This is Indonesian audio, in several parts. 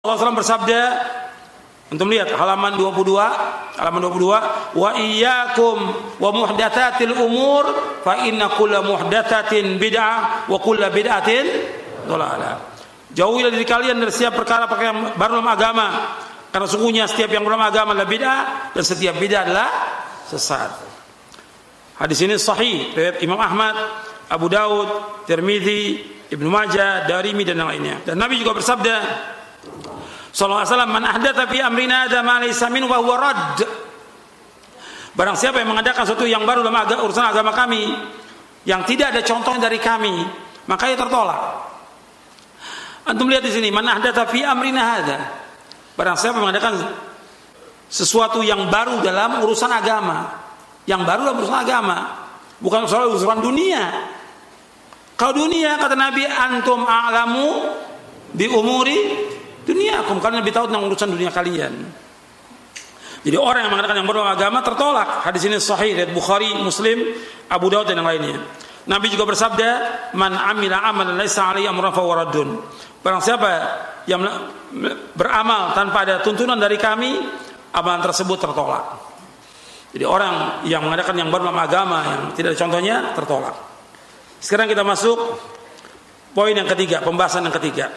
Allah SAW bersabda, antum lihat halaman 22, wa iyyakum wa muhdatsatil umur fa inna kulla muhdatsatin bid'ah wa kulla bid'atin dhalalah. Jauhilah diri kalian dari setiap perkara yang baru dalam agama, karena sungguhnya setiap yang dalam agama adalah bid'ah dan setiap bid'ah adalah sesat. Hadis ini sahih riwayat Imam Ahmad, Abu Daud, Tirmizi, Ibnu Majah, Darimi dan yang lainnya. Dan Nabi juga bersabda sallallahu alaihi wasallam, man ahdatsa fi amrina hadza ma laysa minhu wa huwa radd. Barang siapa yang mengadakan sesuatu yang baru dalam urusan agama kami yang tidak ada contohnya dari kami, maka ia tertolak. Antum lihat di sini, man ahdatsa fi amrina hadza. Barang siapa yang mengadakan sesuatu yang baru dalam urusan agama, yang baru dalam urusan agama, bukan soal urusan dunia. Kalau dunia kata Nabi, antum a'lamu bi umuri dunia, kalian lebih tahu tentang urusan dunia kalian. Jadi orang yang mengatakan yang beragama tertolak. Hadis ini sahih dari Bukhari, Muslim, Abu Daud dan yang lainnya. Nabi juga bersabda, man amila amalan laisa alaihi amrun fa huwa raddun. Barang siapa yang beramal tanpa ada tuntunan dari kami, amalan tersebut tertolak. Jadi orang yang mengadakan yang baru dalam agama yang tidak ada contohnya tertolak. Sekarang kita masuk poin yang ketiga, pembahasan yang ketiga.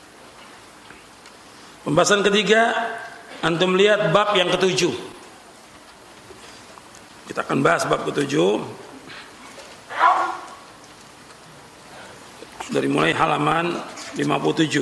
Pembahasan ketiga, antum lihat bab yang ketujuh. Kita akan bahas bab ketujuh dari mulai halaman 57.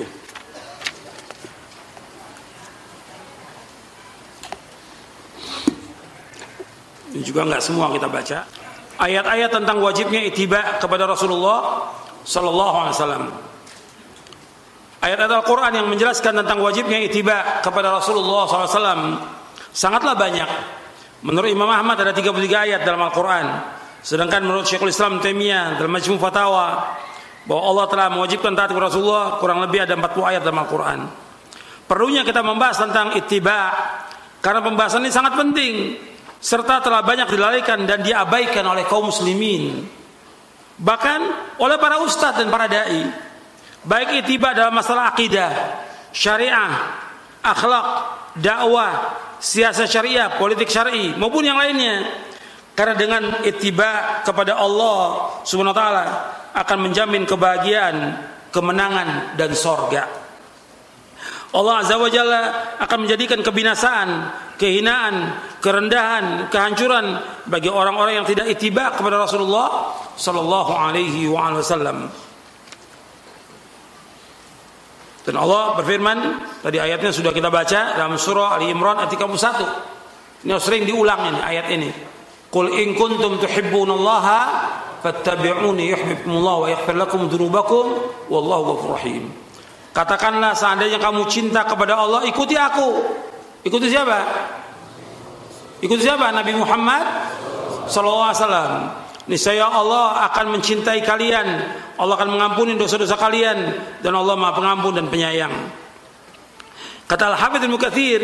Ini juga enggak semua kita baca. Ayat-ayat tentang wajibnya ittiba kepada Rasulullah sallallahu alaihi wasallam. Ayat-ayat Al-Quran yang menjelaskan tentang wajibnya ittiba kepada Rasulullah SAW sangatlah banyak. Menurut Imam Ahmad ada 33 ayat dalam Al-Quran. Sedangkan menurut Syekhul Islam Taimiyah dalam Majmu' Fatawa bahwa Allah telah mewajibkan taat kepada Rasulullah kurang lebih ada 40 ayat dalam Al-Quran. Perlunya kita membahas tentang ittiba karena pembahasan ini sangat penting serta telah banyak dilalaikan dan diabaikan oleh kaum muslimin, bahkan oleh para ustadz dan para dai. Baik ittiba dalam masalah akidah, syariah, akhlak, dakwah, siasat syariah, politik syar'i maupun yang lainnya. Karena dengan ittiba kepada Allah Subhanahu wa taala akan menjamin kebahagiaan, kemenangan dan sorga. Allah Azza wa Jalla akan menjadikan kebinasaan, kehinaan, kerendahan, kehancuran bagi orang-orang yang tidak ittiba kepada Rasulullah sallallahu alaihi wasallam. Dan Allah berfirman, tadi ayatnya sudah kita baca dalam surah Ali Imran ayat 31. Ini sering diulang ini ayat ini. Qul in kuntum tuhibbunallaha fattabi'uni yuhibbukumullah wa yaghfir lakum dzunubakum wallahu ghafurur rahim. Katakanlah seandainya kamu cinta kepada Allah, ikuti aku. Ikuti siapa? Ikuti siapa? Nabi Muhammad sallallahu alaihi wasallam. Niscaya Allah akan mencintai kalian, Allah akan mengampuni dosa-dosa kalian, dan Allah Maha Pengampun dan Penyayang. Kata Al-Hafidz Ibnu Katsir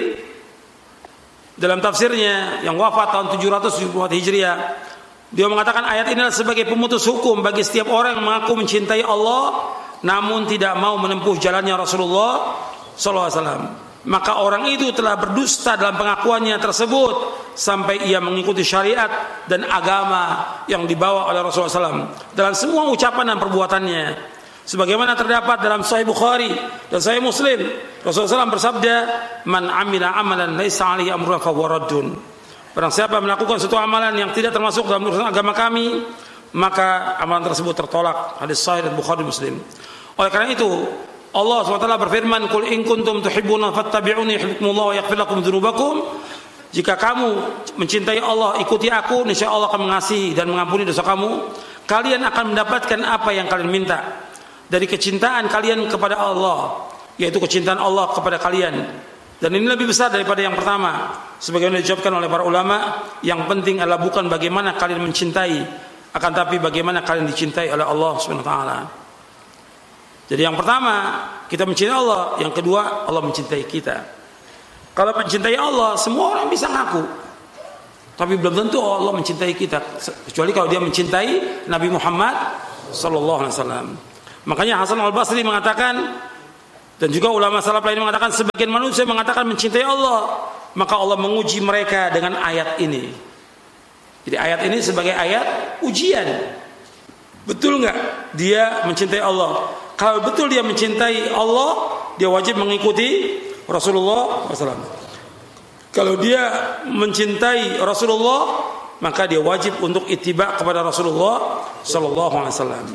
dalam tafsirnya yang wafat tahun 774 Hijriah, dia mengatakan ayat ini adalah sebagai pemutus hukum bagi setiap orang yang mengaku mencintai Allah namun tidak mau menempuh jalannya Rasulullah sallallahu alaihi wasallam. Maka orang itu telah berdusta dalam pengakuannya tersebut sampai ia mengikuti syariat dan agama yang dibawa oleh Rasulullah SAW dalam semua ucapan dan perbuatannya. Sebagaimana terdapat dalam Sahih Bukhari dan Sahih Muslim, Rasulullah SAW bersabda, "Man amila amalan laisa alaihi amruna fa huwa raddun." Barang siapa melakukan suatu amalan yang tidak termasuk dalam urusan agama kami, maka amalan tersebut tertolak. Hadis Sahih dan Bukhari Muslim. Oleh karena itu Allah SWT berfirman, "Qul in kuntum tuhibbuna fattabi'uni yuhibbukumullah wa yaghfir lakum dzunubakum." Jika kamu mencintai Allah, ikuti aku, niscaya Allah akan mengasihi dan mengampuni dosa kamu. Kalian akan mendapatkan apa yang kalian minta dari kecintaan kalian kepada Allah, yaitu kecintaan Allah kepada kalian. Dan ini lebih besar daripada yang pertama. Sebagaimana dijawabkan oleh para ulama, yang penting adalah bukan bagaimana kalian mencintai, akan tapi bagaimana kalian dicintai oleh Allah Subhanahu wa taala. Jadi yang pertama, kita mencintai Allah. Yang kedua, Allah mencintai kita. Kalau mencintai Allah, semua orang bisa ngaku. Tapi belum tentu Allah mencintai kita. Kecuali kalau dia mencintai Nabi Muhammad sallallahu alaihi wasallam. Makanya Hasan Al-Basri mengatakan, Dan juga ulama salaf lain mengatakan sebagian manusia mengatakan mencintai Allah, maka Allah menguji mereka dengan ayat ini. Jadi ayat ini sebagai ayat ujian. Betul nggak dia mencintai Allah? Kalau betul dia mencintai Allah, dia wajib mengikuti Rasulullah SAW. Kalau dia mencintai Rasulullah, maka dia wajib untuk ittiba kepada Rasulullah SAW.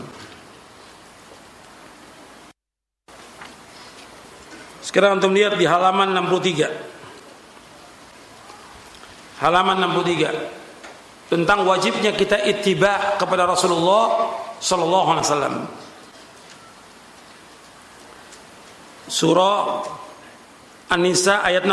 Sekarang antum lihat di halaman 63. Halaman 63 tentang wajibnya kita ittiba kepada Rasulullah sallallahu alaihi wasallam. Surah An-Nisa ayat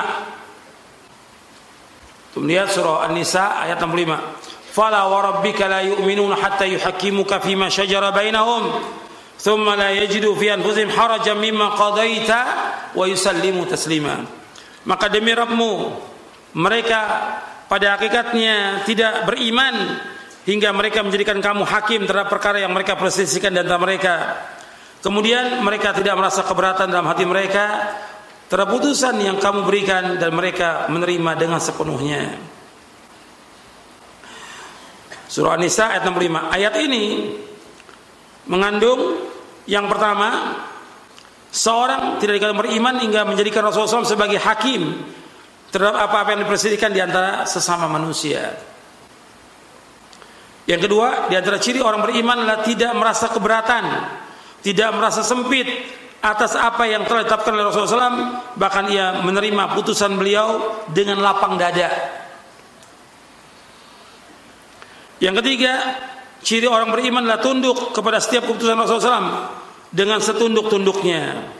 65. Lihat surah An-Nisa ayat 65. Fala wa rabbika la yu'minuna hatta yuhakkimuka fima shajara bainahum thumma la yajidu fi anfusihim harajan mimma qadaita wa yusallimu taslima. Maka demi Rabbmu, mereka pada hakikatnya tidak beriman hingga mereka menjadikan kamu hakim terhadap perkara yang mereka perselisihkan di antara mereka. Kemudian mereka tidak merasa keberatan dalam hati mereka terhadap putusan yang kamu berikan dan mereka menerima dengan sepenuhnya. Surah An-Nisa ayat 65. Ayat ini mengandung yang pertama, seorang tidak dikatakan beriman hingga menjadikan Rasulullah SAW sebagai hakim terhadap apa-apa yang diperselisihkan di antara sesama manusia. Yang kedua, di antara ciri orang beriman adalah tidak merasa keberatan, tidak merasa sempit atas apa yang telah ditetapkan oleh Rasulullah SAW, bahkan ia menerima putusan beliau dengan lapang dada. Yang ketiga, ciri orang beriman adalah tunduk kepada setiap keputusan Rasulullah SAW dengan setunduk-tunduknya.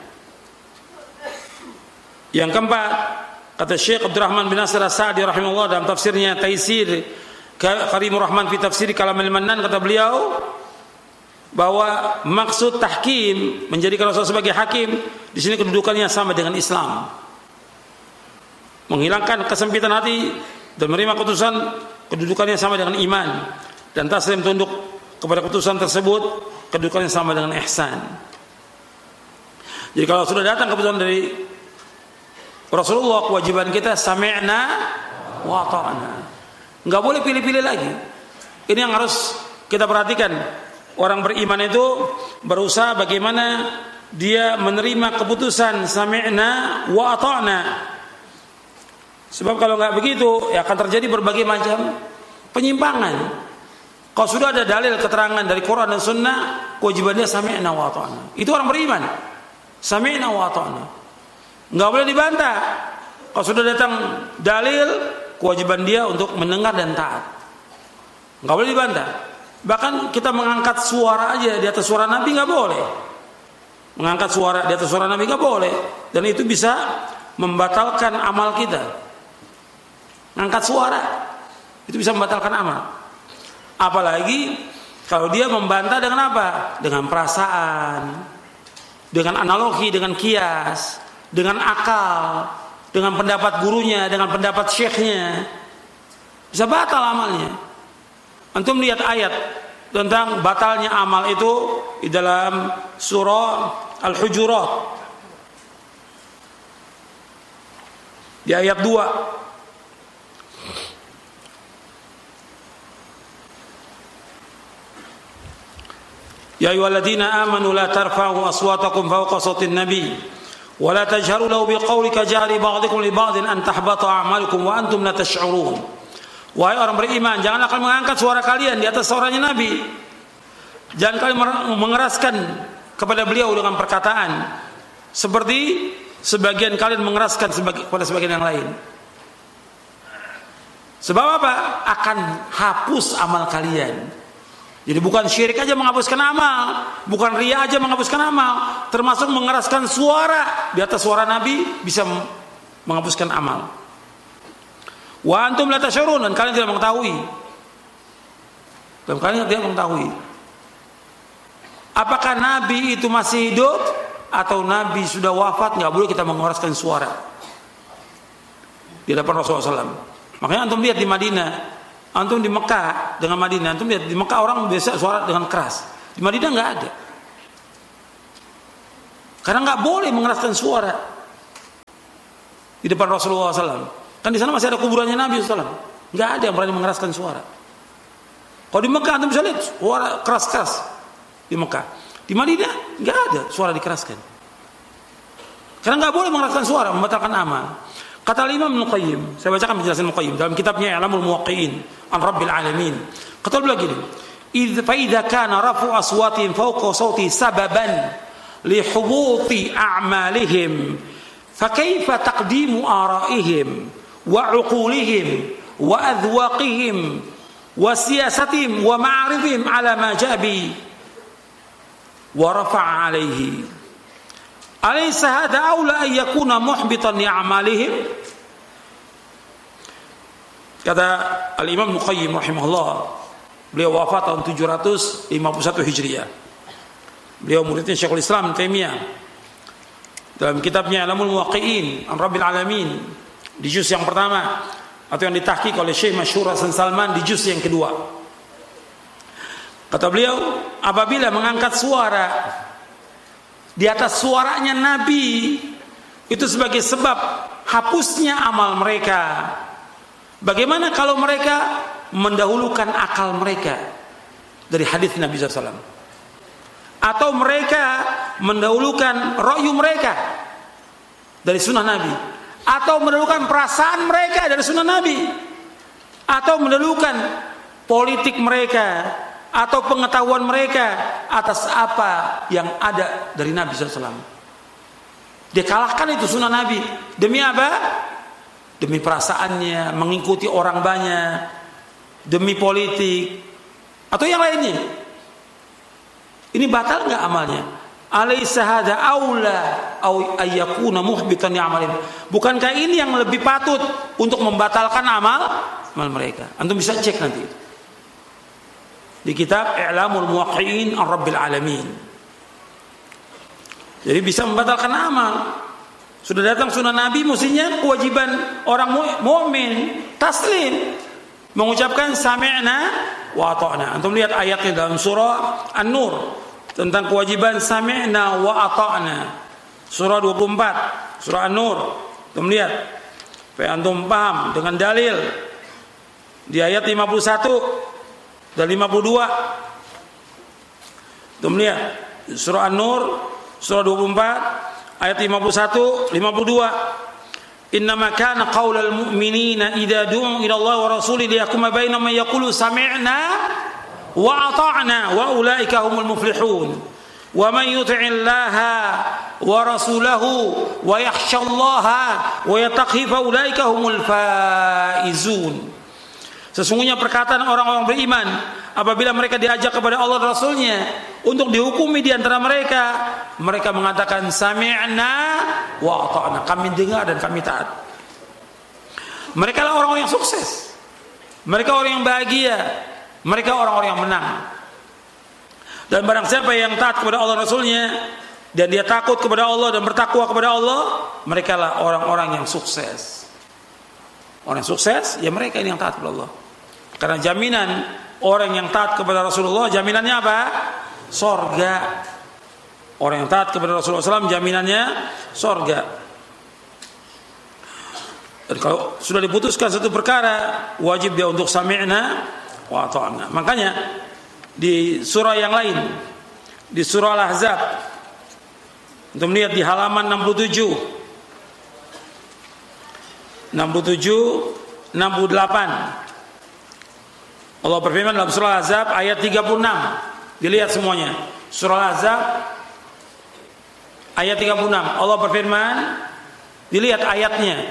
Yang keempat, kata Syekh Abdurrahman bin Nasir As-Sa'di rahimahullah dalam tafsirnya Taisir Karimur Rahman fi Tafsir Kalamil Mannan, kata beliau bahwa maksud tahkim, menjadikan Rasulullah sebagai hakim, di sini kedudukannya sama dengan Islam. Menghilangkan kesempitan hati dan menerima keputusan, kedudukannya sama dengan iman. Dan taslim tunduk kepada keputusan tersebut, kedudukannya sama dengan ihsan. Jadi kalau sudah datang keputusan dari Rasulullah, kewajiban kita sami'na wa ta'na. Enggak boleh pilih-pilih lagi. Ini yang harus kita perhatikan. Orang beriman itu berusaha bagaimana dia menerima keputusan sami'na wa ta'na. Sebab kalau enggak begitu, ya akan terjadi berbagai macam penyimpangan. Kalau sudah ada dalil keterangan dari Quran dan Sunnah, kewajibannya sami'na wa ta'na. Itu orang beriman. Sami'na wa ta'na. Enggak boleh dibantah. Kalau sudah datang dalil, kewajiban dia untuk mendengar dan taat. Enggak boleh dibantah. Bahkan kita mengangkat suara aja di atas suara Nabi enggak boleh. Mengangkat suara di atas suara Nabi enggak boleh, dan itu bisa membatalkan amal kita. Mengangkat suara itu bisa membatalkan amal. Apalagi kalau dia membantah dengan apa? Dengan perasaan, dengan analogi, dengan kias, dengan akal, dengan pendapat gurunya, dengan pendapat syekhnya, bisa batal amalnya. Antum lihat ayat tentang batalnya amal itu di dalam surah Al-Hujurat di ayat 2. Ya ayyuhalladzina amanu la tarfa'u aswatakum fawqa sautin nabi wa la tajharu lahu biqauli kajari ba'dikum li ba'din an tahbata a'malukum wa antum la tash'urun. Wahai orang beriman, jangan akan mengangkat suara kalian di atas suaranya Nabi. Jangan kalian mengeraskan kepada beliau dengan perkataan seperti sebagian kalian mengeraskan kepada sebagian yang lain. Sebab apa? Akan hapus amal kalian. Jadi bukan syirik aja menghapuskan amal, bukan riya aja menghapuskan amal, termasuk mengeraskan suara di atas suara Nabi bisa menghapuskan amal. Wa antum la tashurun, dan kalian tidak mengetahui. Dan kalian tidak mengetahui. Apakah Nabi itu masih hidup atau Nabi sudah wafat? Enggak boleh kita mengeraskan suara di hadapan Rasulullah SAW. Makanya antum lihat di Madinah, antum di Mekah dengan Madinah, antum lihat di Mekah orang biasa suara dengan keras. Di Madinah enggak ada. Karena nggak boleh mengeraskan suara di depan Rasulullah SAW. Kan di sana masih ada kuburannya Nabi SAW. Nggak ada yang berani mengeraskan suara. Kalau di Mekah antum bisa lihat suara keras-keras di Mekah. Di Madinah nggak ada suara dikeraskan. Karena nggak boleh mengeraskan suara, membatalkan amal. Kata Imam Ibnu Qayyim, saya bacakan penjelasan Ibnu Qayyim dalam kitabnya I'lamul Muwaqqi'in an Rabbil Alamin. Kata beliau gini, fa idza kana rafu aswatin fawqa sawti sababan li hubuti a'malihim fa kaifa taqdimu ara'ihim wa 'uqulihim wa adwaqihim wa siyasatihim wa ma'arifihim ala ma jabi wa rafa'a 'alaihi. Alaysa hadha aula an yakuna muhbitan li a'malihim? Kata Al-Imam Ibnu Qayyim rahimahullah, beliau wafat tahun 751 Hijriah. Beliau muridnya Syekhul Islam Taimiyah. Dalam kitabnya I'lamul Muwaqqi'in an Rabbil Alamin di juz yang pertama, atau yang ditahqiq oleh Syekh Masyhur Hasan Salman di juz yang kedua. Kata beliau, apabila mengangkat suara di atas suaranya Nabi itu sebagai sebab hapusnya amal mereka, bagaimana kalau mereka mendahulukan akal mereka dari hadis Nabi SAW, atau mereka mendahulukan ra'yu mereka dari sunnah Nabi, atau mendahulukan perasaan mereka dari sunnah Nabi, atau mendahulukan politik mereka atau pengetahuan mereka atas apa yang ada dari Nabi SAW. Dia kalahkan itu sunnah Nabi. Demi apa? Demi perasaannya, mengikuti orang banyak, demi politik, atau yang lainnya. Ini batal nggak amalnya? Alaysa hadza aula au ayyakuna muhbitan li'amalihim. Bukankah ini yang lebih patut untuk membatalkan amal mereka? Antum bisa cek nanti di kitab I'lamul Muwaqqi'in an Rabbil Alamin. Jadi bisa membatalkan amal. Sudah datang sunnah Nabi, mestinya kewajiban orang mukmin taslim, mengucapkan sami'na wa ata'na. Antum lihat ayatnya dalam surah An-Nur tentang kewajiban sami'na wa ata'na. Surah 24, surah An-Nur. Antum lihat, supaya antum paham dengan dalil di ayat 51 dan 52. Kita melihat surah An-Nur surah 24 ayat 51 52. Innama kana qaulal mu'minina idza du'u ila Allah wa rasulihi liyahkuma bainahum yaqulu sami'na wa ata'na wa ulaika humul muflihun. Wa man yuti'illaha wa rasulahu wa yakhshallaha wa yattaqi fa ulaika humul faizun. Sesungguhnya perkataan orang-orang beriman apabila mereka diajak kepada Allah dan Rasulnya untuk dihukumi di antara mereka, mereka mengatakan sami'na wa ata'na, kami dengar dan kami taat. Mereka lah orang-orang yang sukses, mereka orang yang bahagia, mereka orang-orang yang menang. Dan barang siapa yang taat kepada Allah dan Rasulnya dan dia takut kepada Allah dan bertakwa kepada Allah, mereka lah orang-orang yang sukses. Orang yang sukses ya mereka ini yang taat kepada Allah. Karena jaminan orang yang taat kepada Rasulullah, jaminannya apa? Sorga. Orang yang taat kepada Rasulullah SAW, jaminannya sorga. Dan kalau sudah diputuskan satu perkara, wajib dia untuk sami'na wa ata'na. Makanya di surah yang lain, di surah Al-Ahzab, untuk melihat di halaman 67, 68. Allah berfirman dalam surah Al-Ahzab ayat 36. Dilihat semuanya. Surah Al-Ahzab ayat 36. Allah berfirman, dilihat ayatnya.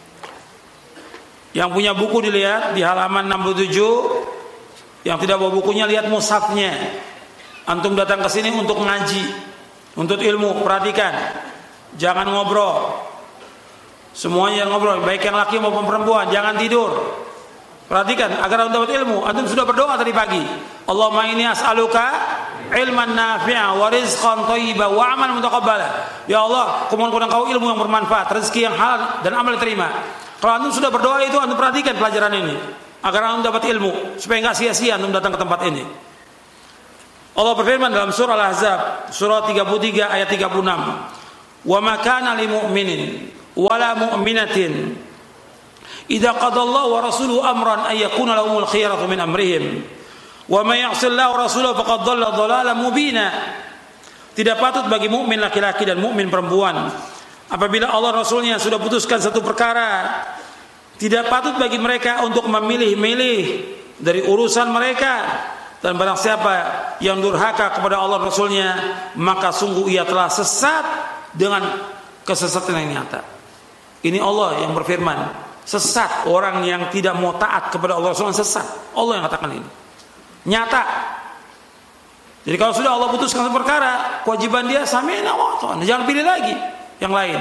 Yang punya buku dilihat di halaman 67. Yang tidak bawa bukunya lihat mushafnya. Antum datang ke sini untuk ngaji, untuk ilmu, perhatikan. Jangan ngobrol. Semuanya ngobrol, baik yang laki maupun perempuan, jangan tidur. Perhatikan agar antum dapat ilmu. Antum sudah berdoa tadi pagi. Allahumma inni as'aluka ilman nafi'a wa rizqan thayyiban wa 'amalan mutaqabbala. Ya Allah, kumohon Engkau ilmu yang bermanfaat, rezeki yang halal dan amal diterima. Kalau antum sudah berdoa itu, antum perhatikan pelajaran ini agar antum dapat ilmu supaya enggak sia-sia antum datang ke tempat ini. Allah berfirman dalam surah Al-Ahzab, surah 33 ayat 36. wa ma kana lil mu'minin wala mu'minatin idza qada Allah wa rasuluhu amran ay yakuna lahumul khiyaratu min amrihim wa may ya'sillaha wa rasulahu faqad dhalla dhalalan mubina. Tidak patut bagi mukmin laki-laki dan mukmin perempuan apabila Allah Rasulnya sudah putuskan satu perkara, tidak patut bagi mereka untuk memilih-milih dari urusan mereka, dan barang siapa yang durhaka kepada Allah Rasulnya maka sungguh ia telah sesat dengan kesesatan yang nyata. Ini Allah yang berfirman, sesat orang yang tidak mau taat kepada Allah Rasulnya sesat. Allah yang katakan ini nyata. Jadi kalau sudah Allah putuskan satu perkara, kewajiban dia sami'na wa ata'na, jangan pilih lagi yang lain.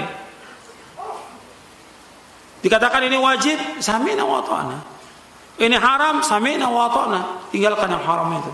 Dikatakan ini wajib, sami'na wa ata'na. Ini haram, sami'na wa ata'na, tinggalkan yang haram itu.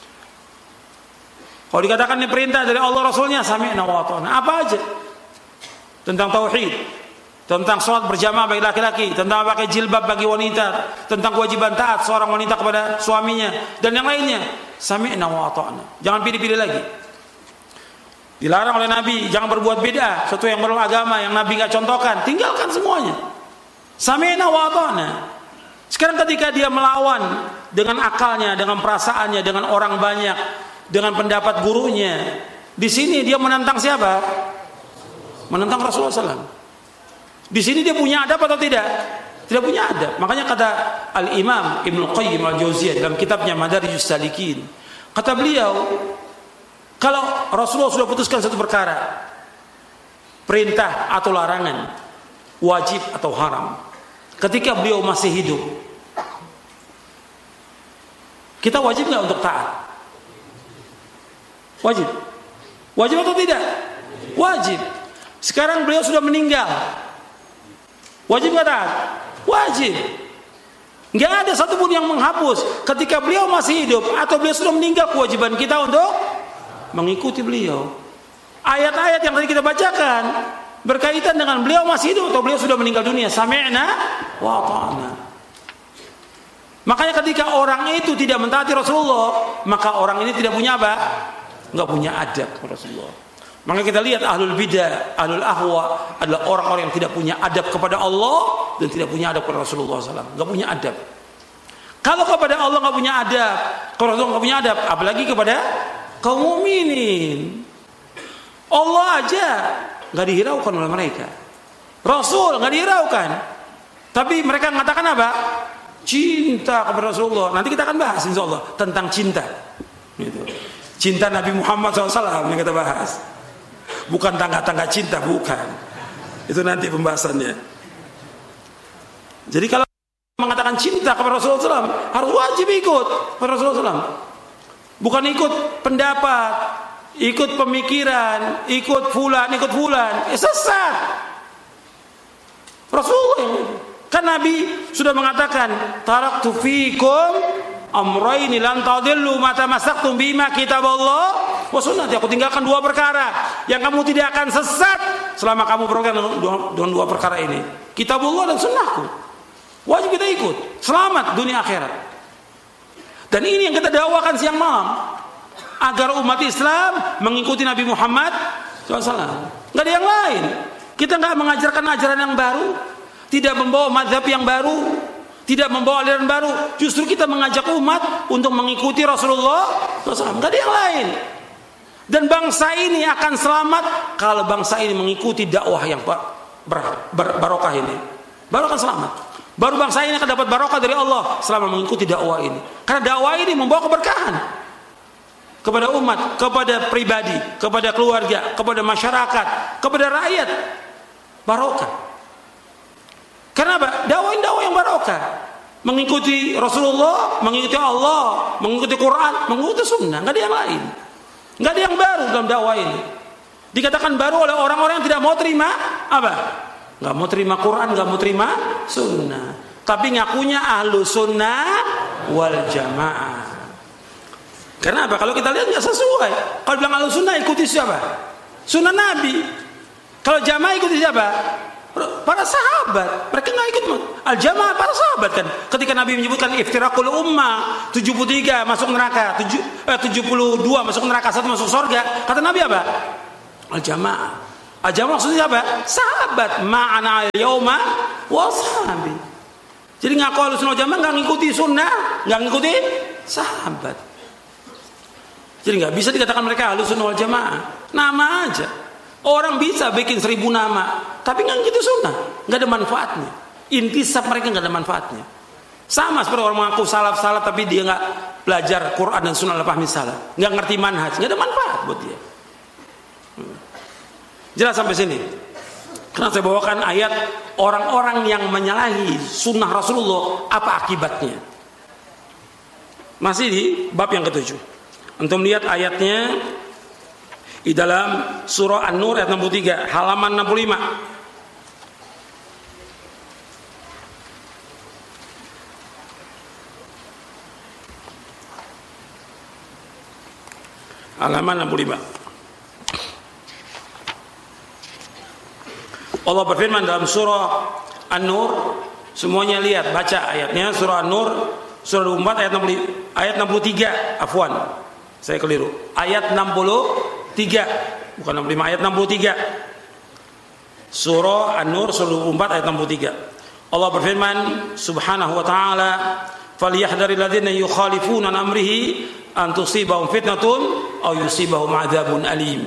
Kalau dikatakan ini perintah dari Allah Rasulnya, sami'na wa ata'na. Apa aja? Tentang tauhid, tentang sholat berjamaah bagi laki-laki, tentang pakai jilbab bagi wanita, tentang kewajiban taat seorang wanita kepada suaminya, dan yang lainnya, sami'na wa ata'na. Jangan pilih-pilih lagi. Dilarang oleh Nabi, jangan berbuat bid'ah, sesuatu yang baru agama yang Nabi nggak contohkan, tinggalkan semuanya. Sami'na wa ata'na. Sekarang ketika dia melawan dengan akalnya, dengan perasaannya, dengan orang banyak, dengan pendapat gurunya, di sini dia menentang siapa? Menentang Rasulullah SAW. Di sini dia punya adab atau tidak? Tidak punya adab. Makanya kata Al-Imam Ibnu Qayyim Al-Jauziyah dalam kitabnya Madarijus Salikin, kata beliau, kalau Rasulullah sudah putuskan satu perkara, perintah atau larangan, wajib atau haram, ketika beliau masih hidup, kita wajib nggak untuk taat? Wajib. Wajib atau tidak? Wajib. Sekarang beliau sudah meninggal, wajib nggak taat? Wajib. Nggak ada satupun yang menghapus ketika beliau masih hidup atau beliau sudah meninggal kewajiban kita untuk mengikuti beliau. Ayat-ayat yang tadi kita bacakan berkaitan dengan beliau masih hidup atau beliau sudah meninggal dunia. Sami'na wa ata'na. Makanya ketika orang itu tidak mentaati Rasulullah, maka orang ini tidak punya apa? Nggak punya adab kepada Rasulullah. Maka kita lihat ahlul bidah, ahlul ahwa adalah orang-orang yang tidak punya adab kepada Allah dan tidak punya adab kepada Rasulullah SAW. Nggak punya adab. Kalau kepada Allah nggak punya adab, kepada Rasulullah nggak punya adab, apalagi kepada kaum mukminin. Allah aja nggak dihiraukan oleh mereka, Rasul nggak dihiraukan, tapi mereka mengatakan apa? Cinta kepada Rasulullah. Nanti kita akan bahas insya Allah tentang cinta. Gitu. Cinta Nabi Muhammad SAW yang kita bahas. Bukan tangga-tangga cinta, bukan. Itu nanti pembahasannya. Jadi kalau mengatakan cinta kepada Rasulullah SAW, harus wajib ikut kepada Rasulullah SAW. Bukan ikut pendapat, ikut pemikiran, ikut fulan. Sesat. Rasulullah yang itu. Kan Nabi sudah mengatakan, taraktu fikum amrayni lan tadillu ma tamassaktum bima kitaballah wa sunnati. Aku tinggalkan dua perkara yang kamu tidak akan sesat selama kamu berpegang dengan dua perkara ini, kitabullah dan sunnahku. Wajib kita ikut, selamat dunia akhirat. Dan ini yang kita dakwakan siang malam, agar umat Islam mengikuti Nabi Muhammad SAW. Nggak ada yang lain. Kita nggak mengajarkan ajaran yang baru, tidak membawa mazhab yang baru, tidak membawa aliran baru. Justru kita mengajak umat untuk mengikuti Rasulullah SAW. Nggak ada yang lain. Dan bangsa ini akan selamat kalau bangsa ini mengikuti dakwah yang barokah ini. Baru akan selamat. Baru bangsa ini akan dapat barokah dari Allah selama mengikuti dakwah ini. Karena dakwah ini membawa keberkahan kepada umat, kepada pribadi, kepada keluarga, kepada masyarakat, kepada rakyat. Barokah. Karena apa? Dakwah yang barokah. Mengikuti Rasulullah, mengikuti Allah, mengikuti Quran, mengikuti sunnah. Nggak ada yang lain. Nggak ada yang baru dalam dakwah ini. Dikatakan baru oleh orang-orang yang tidak mau terima apa? Nggak mau terima Quran, nggak mau terima sunnah. Tapi ngakunya ahlu sunnah wal jamaah. Karena apa? Kalau kita lihat nggak sesuai. Kalau bilang ahlu sunnah ikuti siapa? Sunnah Nabi. Kalau jamaah ikuti siapa? Para sahabat. Mereka nggak ikut al-jamaah, para sahabat kan. Ketika Nabi menyebutkan iftirakul ummah 73 masuk neraka, 72 masuk neraka, 1 masuk surga, kata Nabi apa? Al-jamaah. Ajama maksudnya apa? Sahabat. Ma'ana al-yauma washabi. Jadi ngaku Ahlussunnah wal Jamaah nggak ngikuti sunnah, nggak ngikuti sahabat. Jadi nggak bisa dikatakan mereka Ahlussunnah wal Jamaah. Nama aja. Orang bisa bikin 1000 nama, tapi nggak ngikuti sunnah, nggak ada manfaatnya. Intisab mereka nggak ada manfaatnya. Sama seperti orang mengaku salaf tapi dia nggak belajar Quran dan sunnah pahmi salah, nggak ngerti manhaj, nggak ada manfaat buat dia. Jelas sampai sini. Karena saya bawakan ayat orang-orang yang menyalahi sunnah Rasulullah, apa akibatnya. Masih di bab yang ke-7. Antum lihat ayatnya di dalam surah An-Nur ayat 63, halaman 65. Halaman 65. Allah berfirman dalam surah An-Nur, semuanya lihat, baca ayatnya, surah An-Nur surah 24 ayat 63, afwan, saya keliru, ayat 63, bukan 65, ayat 63, surah An-Nur surah 24 ayat 63. Allah berfirman subhanahu wa ta'ala, falyahdharil ladzina yukhalifuna an amrihi an tusibahum fitnatun aw yusibahum adzabun alim.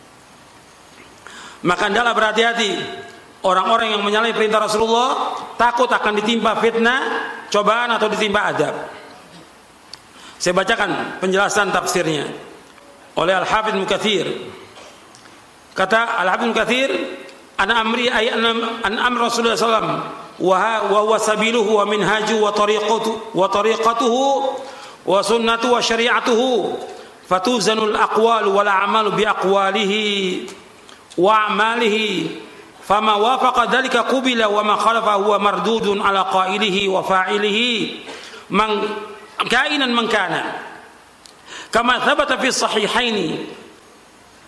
Maka hendaklah berhati-hati orang-orang yang menyalahi perintah Rasulullah, takut akan ditimpa fitnah, cobaan atau ditimpa adab. Saya bacakan penjelasan tafsirnya oleh Al-Hafidz Ibnu Katsir. Kata Al-Hafidz Ibnu Katsir, ana amri ay an amr Rasulullah sallallahu wa huwa sabiluhu wa minhajuhu wa tariqatuhu wa sunnatuhu wa syari'atuhu fatuzanul aqwal wal a'malu bi aqwalihi wa a'malihi fama wafaqa dzalika qubila wa ma khalafa huwa mardudun ala qailihi wa fa'ilihi man kainan man kana kama thabata fi sahihaini